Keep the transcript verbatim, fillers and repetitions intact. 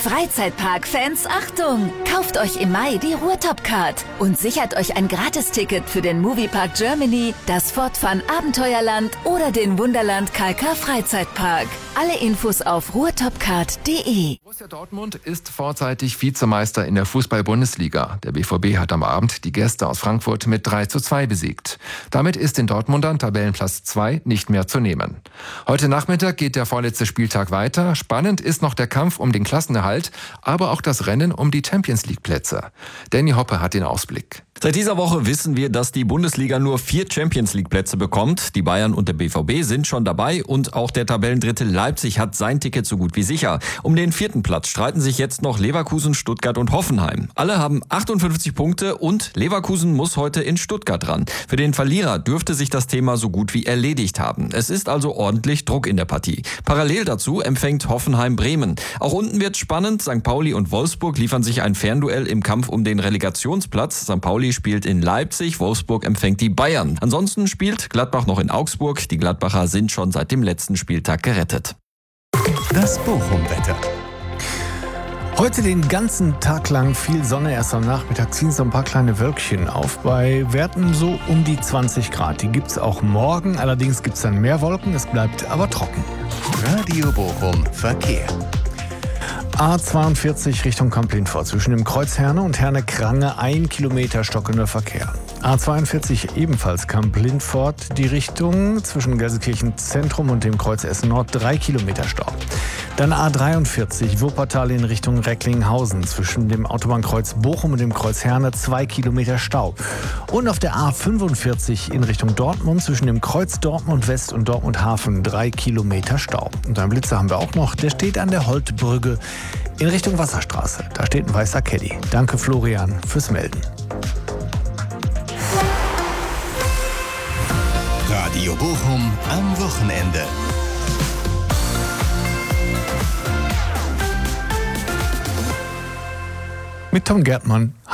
Freizeitpark-Fans, Achtung! Kauft euch im Mai die Ruhrtop-Card und sichert euch ein Gratisticket für den Moviepark Germany, das Fortfun Abenteuerland oder den Wunderland K K Freizeitpark. Alle Infos auf ruhrtopcard punkt de. Borussia Dortmund ist vorzeitig Vizemeister in der Fußball-Bundesliga. Der B V B hat am Abend die Gäste aus Frankfurt mit drei zu zwei besiegt. Damit ist den Dortmundern Tabellenplatz zwei nicht mehr zu nehmen. Heute Nachmittag geht der vorletzte Spieltag weiter. Spannend ist noch der Kampf um den Klassenerhalt, aber auch das Rennen um die Champions-League-Plätze. Danny Hoppe hat den Ausblick. Seit dieser Woche wissen wir, dass die Bundesliga nur vier Champions-League-Plätze bekommt. Die Bayern und der B V B sind schon dabei und auch der Tabellendritte Leipzig hat sein Ticket so gut wie sicher. Um den vierten Platz streiten sich jetzt noch Leverkusen, Stuttgart und Hoffenheim. Alle haben achtundfünfzig Punkte und Leverkusen muss heute in Stuttgart ran. Für den Verlierer dürfte sich das Thema so gut wie erledigt haben. Es ist also ordentlich Druck in der Partie. Parallel dazu empfängt Hoffenheim Bremen. Auch unten wird spannend. Sankt Pauli und Wolfsburg liefern sich ein Fernduell im Kampf um den Relegationsplatz. Sankt Pauli spielt in Leipzig, Wolfsburg empfängt die Bayern. Ansonsten spielt Gladbach noch in Augsburg. Die Gladbacher sind schon seit dem letzten Spieltag gerettet. Das Bochum-Wetter. Heute den ganzen Tag lang viel Sonne, erst am Nachmittag ziehen so ein paar kleine Wölkchen auf, bei Werten so um die zwanzig Grad. Die gibt's auch morgen, allerdings gibt's dann mehr Wolken, es bleibt aber trocken. Radio Bochum Verkehr. A zweiundvierzig Richtung Kamp-Lindfort, zwischen dem Kreuz Herne und Herne-Krange ein Kilometer stockender Verkehr. A zweiundvierzig ebenfalls Kamp-Lindfort, die Richtung zwischen Gelsenkirchen Zentrum und dem Kreuz Essen Nord drei Kilometer Stau. Dann A dreiundvierzig Wuppertal in Richtung Recklinghausen, zwischen dem Autobahnkreuz Bochum und dem Kreuz Herne zwei Kilometer Stau. Und auf der A fünfundvierzig in Richtung Dortmund, zwischen dem Kreuz Dortmund West und Dortmund Hafen drei Kilometer Stau. Und einen Blitzer haben wir auch noch, der steht an der Holtbrücke in Richtung Wasserstraße. Da steht ein weißer Caddy. Danke Florian fürs Melden. Radio Bochum am Wochenende. Mit Tom Gärtmann.